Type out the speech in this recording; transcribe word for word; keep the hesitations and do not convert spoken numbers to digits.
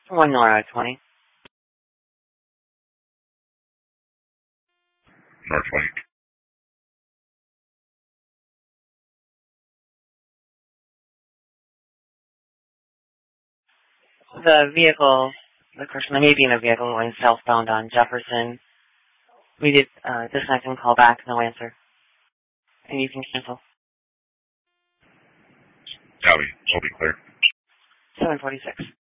One Miller out of twenty. North twenty. The vehicle, the person may be in a vehicle going southbound on Jefferson. We did uh, disconnect and call back, no answer. And you can cancel. Copy. Will be clear. seven forty-six.